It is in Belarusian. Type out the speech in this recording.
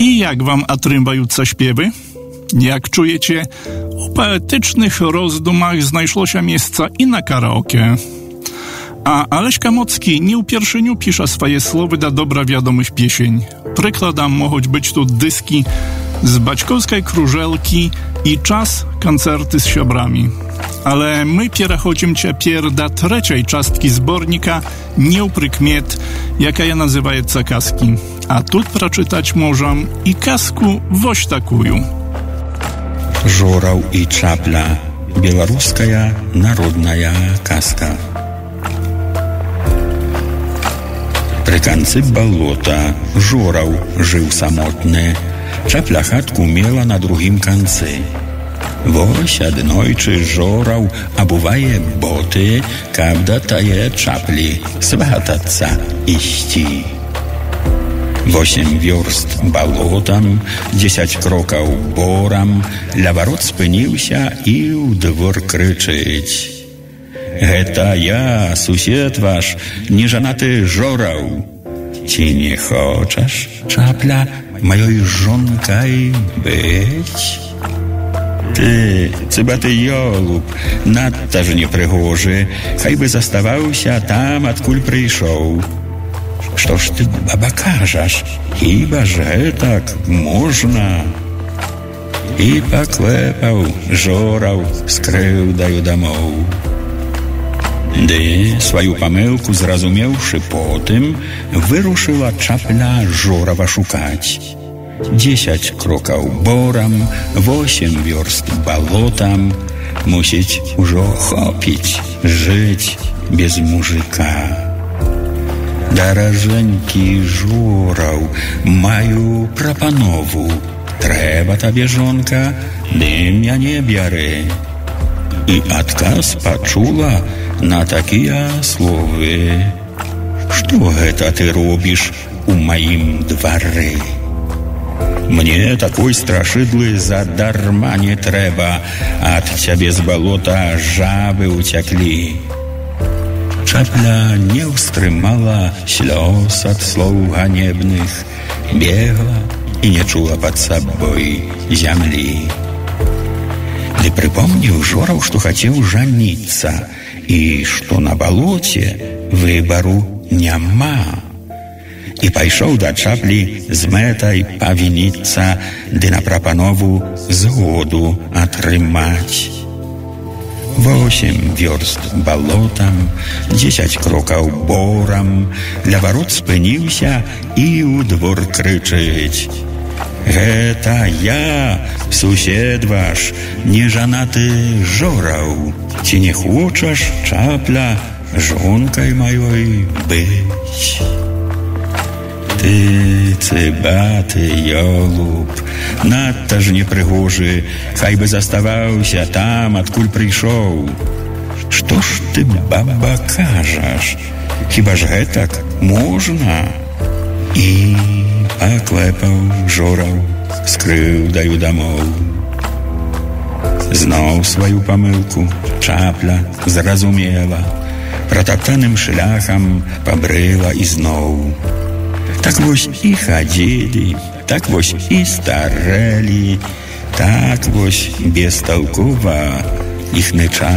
I jak wam atrymwające śpiewy? Jak czujecie, u poetycznych rozdumach znajszło się miejsca i na karaoke. A Aleśka Mocki nie upierszeniu pisze swoje słowy da dobra wiadomych piesień. Przykładem mogą być tu dyski z Baćkowskiej Krużelki i czas koncerty z siobrami. Ale my przechodzimy ciepierw do trzeciej czastki zbornika Nieupryk-miet, jaka ja nazywaється kaski. A tu przeczytać możemy i kasku woś takuju. Жораў і чапля. Беларуская народная казка. Пры канцы балота жораў жыў самотны. Чапля хатку мела на другім канцы. Вось аднойчы жораў абувае боты, каб да тае чаплі сватацца ісці. 8 вёрст балотам, 10 крокаў борам, ля варот спыніўся і ў двор крычыць: «Гэта я, сусед ваш, нежанаты жораў. Ці не хочаш, чапля, маёй жонкай быць?» Ты, цыбаты ёлуб, надта ж непрыгожы, хай бы заставаўся там, адкуль прыйшоў. Што ж ты, баба, кажаш? Хіба ж гэтак можна? І паклэпаў жораў з крыўдаю дамоў. Ды, сваю памылку зразумеўшы потым, вырушыла чапля жорава шукаць. 10 крокаў борам, 8 вёрст балотам, мусіць, ужо хопіць жыць без мужика. Даражэнькі жораў, маю прапанову. Трэба табе, жонка, ды мяне бяры. І адказ пачула на такія словы: «Што гэта ты робіш у маім двары? Мне такой страшыдлы задарма не трэба, ад цябе з балота жабы ўцяклі». Чапля не ўстрымала слёз ад слоў ганебных, бегла і не чула пад сабой зямлі. Ды прыпомніў жораў, што хацеў жаніцца, і што на балоце выбару няма. І пайшоў да чаплі з мэтай павініцца, ды на прапанову згоду атрымаць. 8 вёрст балотам, 10 крокаў борам, ля варот спыніўся і ў двор крычыць: «Гэта я, сусед ваш, нежанаты жораў. Ці не хочаш, чапля, жонкай маёй быць?» Ты, цыбаты ёлуб, надта ж непрыгожы, хай бы заставаўся там, адкуль прыйшоў. Што ж ты, баба, кажаш? Хіба ж гэтак можна? І паклэпаў жораў з крыўдаю дамоў. Зноў сваю памылку чапля зразумела, пратаптаным шляхам пабрыла ізноў. Так вось і хадзілі, так вось і старэлі, так вось бесталкова іхны час